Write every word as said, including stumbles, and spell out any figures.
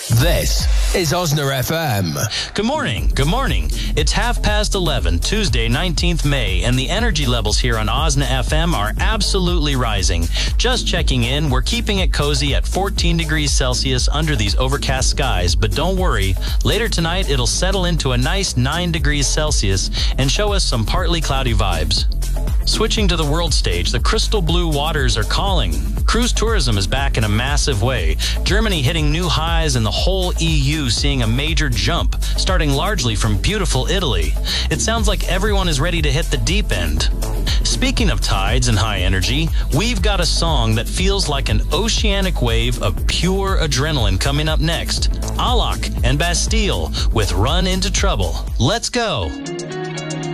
This is Osner F M. Good morning. Good morning. It's half past eleven, Tuesday, nineteenth of May, and the energy levels here on Osner F M are absolutely rising. Just checking in, we're keeping it cozy at fourteen degrees Celsius under these overcast skies, but don't worry. Later tonight, it'll settle into a nice nine degrees Celsius and show us some partly cloudy vibes. Switching to the world stage, the crystal blue waters are calling. Cruise tourism is back in a massive way. Germany hitting new highs and the whole E U seeing a major jump, starting largely from beautiful Italy. It sounds like everyone is ready to hit the deep end. Speaking of tides and high energy, we've got a song that feels like an oceanic wave of pure adrenaline coming up next. Alok and Bastille with Run Into Trouble. Let's go.